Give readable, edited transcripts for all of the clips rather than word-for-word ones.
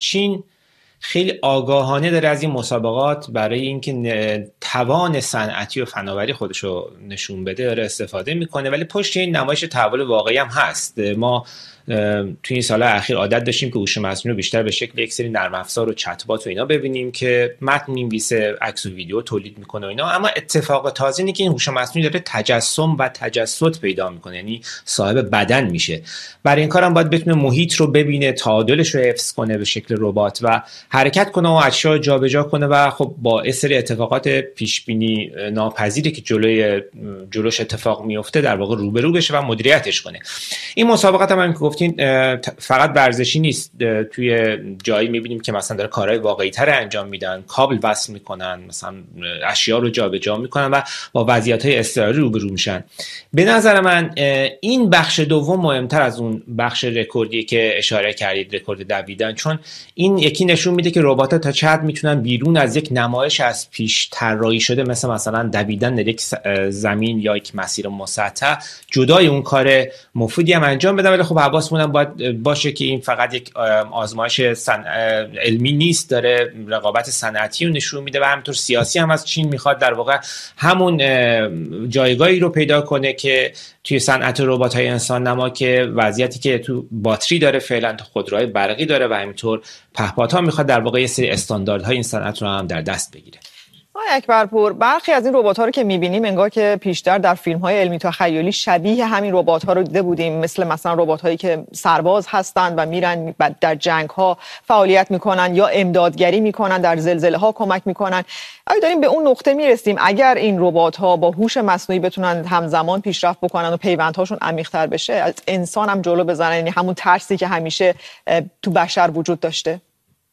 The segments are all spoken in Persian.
چین خیلی آگاهانه داره از این مسابقات برای اینکه توان صنعتی و فناوری خودشو نشون بده داره استفاده میکنه، ولی پشت این نمایش تحول واقعی هم هست. ما توی این سال‌های اخیر عادت داشتیم که هوش مصنوعی رو بیشتر به شکل یک سری نرم افزار و چت بات و اینا ببینیم که متن می‌نویسه، عکس و ویدیو تولید میکنه و اینا، اما اتفاق تازه اینه که این هوش مصنوعی داره تجسم و تجسد پیدا میکنه، یعنی صاحب بدن میشه. برای این کارم باید بتونه محیط رو ببینه، تعادلش رو حفظ کنه به شکل ربات و حرکت کنه و اشیا رو جابجا کنه و خب با سری اتفاقات پیش بینی ناپذیری که جلوش اتفاق میفته در واقع روبرو بشه و مدیریتش کنه. این مسابقات هم که گفتین فقط ورزشی نیست، توی جایی میبینیم که مثلا داره کارهای واقعی‌تر انجام میدن، کابل وصل میکنن، مثلا اشیا رو جابجا میکنن و با وضعیت‌های اضطراری روبرو میشن. به نظر من این بخش دوم مهمتر از اون بخش رکوردی که اشاره کردید، رکورد دویدن، چون این یکی نشون میده که ربات‌ها تا چه حد میتونن بیرون از یک نمایش از پیش طراحی شده مثلا دویدن در یک زمین یا یک مسیر مسطح جدای اون کار مفیدی هم انجام بدن. ولی خب حواسمون هم باید باشه که این فقط یک آزمایش علمی نیست، داره رقابت صنعتی رو نشون میده و همینطور سیاسی هم از چین میخواد در واقع همون جایگاهی رو پیدا کنه که توی صنعت ربات‌های انسان نما که وضعیتی که تو باتری داره فعلا، تو خودروهای برقی داره و همینطور پهپادها میخواد در واقع یه سری استانداردهای این صنعت رو هم در دست بگیره. آقای اکبرپور، برخی از این ربات‌ها رو که می‌بینیم انگار که پیشتر در فیلم‌های علمی تخیلی شبیه همین ربات‌ها رو دیده بودیم، مثلا ربات‌هایی که سرباز هستند و میرن در جنگ‌ها فعالیت می‌کنن یا امدادگری می‌کنن، در زلزله‌ها کمک می‌کنن. آیا داریم به اون نقطه میرسیم اگر این ربات‌ها با هوش مصنوعی بتونن همزمان پیشرفت بکنن و پیوندهاشون عمیق‌تر بشه، از انسان هم جلو بزنن، یعنی همون ترسی که همیشه تو بشر وجود داشته؟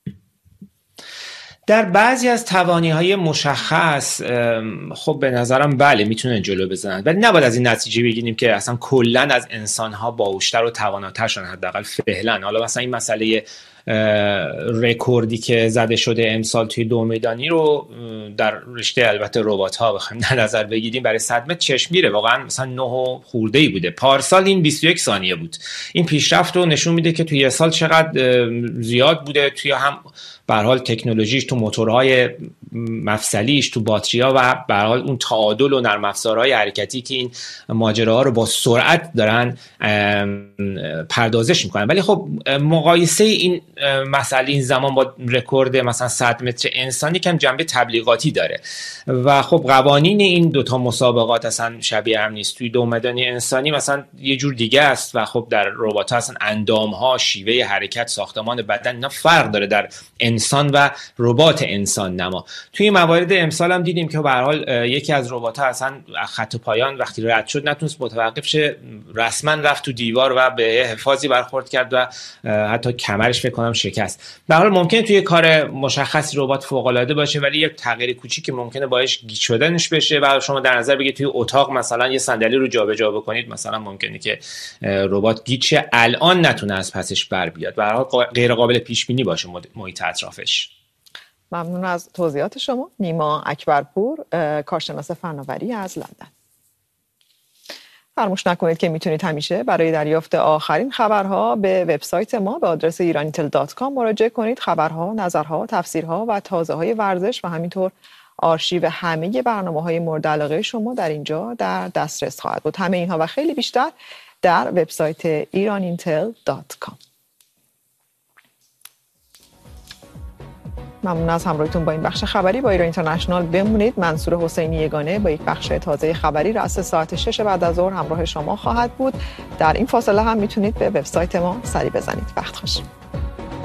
در بعضی از توانایی‌های مشخص خب به نظرم بله میتونن جلو بزنن، ولی نباید از این نتیجه بگیریم که اصلا کلاً از انسان‌ها باهوش‌تر و تواناتر شدن، حداقل فعلا. حالا مثلا این مسئله رکوردی که زده شده امسال توی دو میدانی رو در رشته البته ربات‌ها بخوایم در نظر بگیریم، برای 100 متر چشمگیره، واقعا مثلا 9 خورده‌ای بوده. پارسال این 21 ثانیه بود. این پیشرفت رو نشون میده که توی یه سال چقدر زیاد بوده، توی هم به هر حال تکنولوژیش، تو موتورهای مفصلیش، تو باتری‌ها و به هر حال اون تعادل و نرم افزارهای حرکتی که این ماجراها رو با سرعت دارن پردازش میکنن. ولی خب مقایسه این مسئله این زمان با رکورد مثلا 100 متر انسانی کم جنبه تبلیغاتی داره و خب قوانین این دوتا مسابقات اصلا شبیه هم نیست. توی دو میدانی انسانی مثلا یه جور دیگه است و خب در ربات‌ها اصلا اندام‌ها، شیوه حرکت، ساختمان بدن اینا فرق داره در انسان و ربات انسان نما. توی موارد امسال هم دیدیم که به هر حال یکی از ربات‌ها اصلا خط پایان وقتی رد شد نتونست متوقف شه، رسما رفت تو دیوار و به حفاظی برخورد کرد و حتی کمرش فکر کنم شکست. به هر حال ممکنه توی کار مشخصی ربات فوق‌العاده باشه ولی یک تغییر کوچیکی ممکنه باعث گیج شدنش بشه و شما در نظر بگیرید توی اتاق مثلا یه صندلی رو جابجا بکنید، مثلا ممکنه که ربات گیج شه، الان نتونه از پسش بر بیاد. به هر حال غیر قابل پیش بینی باشه محیط اطرافش. ممنون از توضیحات شما. نیما اکبرپور، کارشناس فناوری از لندن. فراموش نکنید که میتونید همیشه برای دریافت آخرین خبرها به وبسایت ما به آدرس iranitel.com مراجعه کنید. خبرها، نظرها، تفسیرها و تازه‌های ورزش و همینطور آرشیو همه برنامه‌های مورد علاقه شما در اینجا در دسترس خواهد بود. همه اینها و خیلی بیشتر در وبسایت iranitel.com. ممنون از همراهیتون با این بخش خبری با ایران اینترنشنال. بمونید. منصور حسینی یگانه با یک بخش تازه خبری رأس ساعت 6 بعد از ظهر همراه شما خواهد بود. در این فاصله هم میتونید به وبسایت ما سری بزنید. وقت خوش.